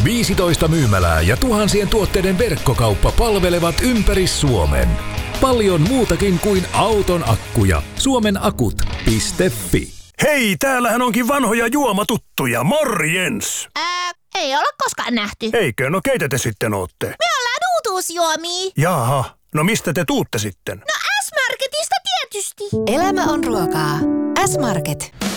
15 myymälää ja tuhansien tuotteiden verkkokauppa palvelevat ympäri Suomen. Paljon muutakin kuin auton akkuja. Suomenakut.fi. Hei, täällähän onkin vanhoja juomatuttuja. Morjens! Ei olla koskaan nähty. Eikö? No keitä te sitten ootte? Me ollaan uutuusjuomia. Jaha, no mistä te tuutte sitten? No S-Marketista tietysti. Elämä on ruokaa. S-Market.